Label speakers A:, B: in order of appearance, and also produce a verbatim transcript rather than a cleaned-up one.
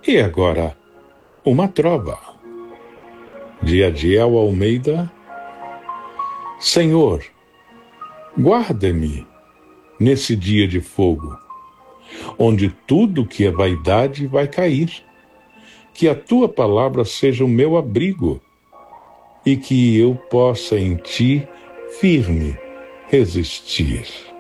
A: E agora, uma trova. De Adiel Almeida. Senhor, guarda-me nesse dia de fogo, onde tudo que é vaidade vai cair. Que a tua palavra seja o meu abrigo e que eu possa em ti firme resistir.